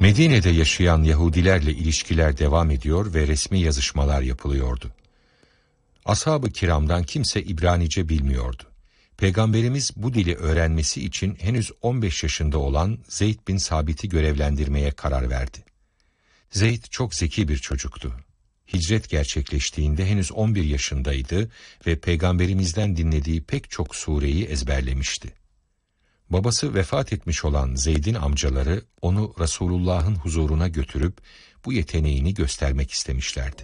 Medine'de yaşayan Yahudilerle ilişkiler devam ediyor ve resmi yazışmalar yapılıyordu. Ashab-ı kiramdan kimse İbranice bilmiyordu. Peygamberimiz bu dili öğrenmesi için henüz 15 yaşında olan Zeyd bin Sabit'i görevlendirmeye karar verdi. Zeyd çok zeki bir çocuktu. Hicret gerçekleştiğinde henüz 11 yaşındaydı ve Peygamberimizden dinlediği pek çok sureyi ezberlemişti. Babası vefat etmiş olan Zeyd'in amcaları onu Resulullah'ın huzuruna götürüp bu yeteneğini göstermek istemişlerdi.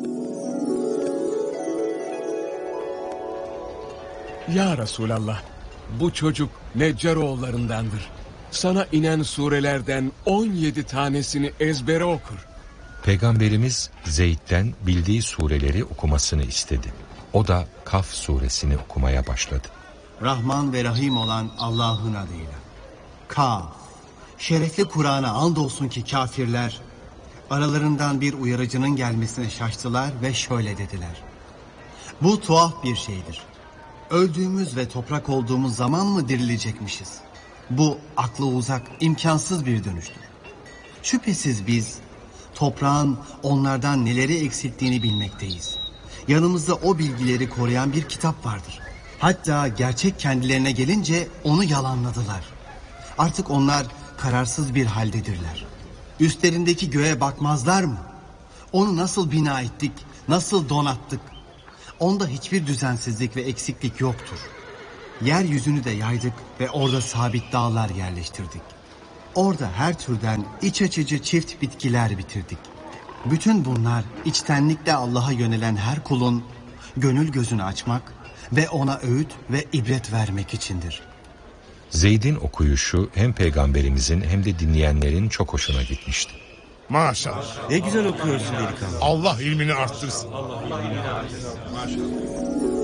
Ya Resulallah, bu çocuk Neccaroğullarındandır. Sana inen surelerden 17 tanesini ezbere okur. Peygamberimiz Zeyd'den bildiği sureleri okumasını istedi. O da Kaf suresini okumaya başladı. Rahman ve Rahim olan Allah'ın adıyla. Kaf. Şerefli Kur'an'a andolsun ki kafirler aralarından bir uyarıcının gelmesine şaştılar ve şöyle dediler. Bu tuhaf bir şeydir. Öldüğümüz ve toprak olduğumuz zaman mı dirilecekmişiz? Bu akla uzak, imkansız bir dönüştür. Şüphesiz biz toprağın onlardan neleri eksilttiğini bilmekteyiz. Yanımızda o bilgileri koruyan bir kitap vardır. Hatta gerçek kendilerine gelince onu yalanladılar. Artık onlar kararsız bir haldedirler. Üstlerindeki göğe bakmazlar mı? Onu nasıl bina ettik, nasıl donattık? Onda hiçbir düzensizlik ve eksiklik yoktur. Yeryüzünü de yaydık ve orada sabit dağlar yerleştirdik. Orada her türden iç açıcı çift bitkiler bitirdik. Bütün bunlar içtenlikle Allah'a yönelen her kulun gönül gözünü açmak ve ona öğüt ve ibret vermek içindir. Zeyd'in okuyuşu hem Peygamberimizin hem de dinleyenlerin çok hoşuna gitmişti. Maşallah. Ne güzel okuyorsun delikanlı. Allah ilmini arttırsın. Allah ilmini arttırsın. Maşallah.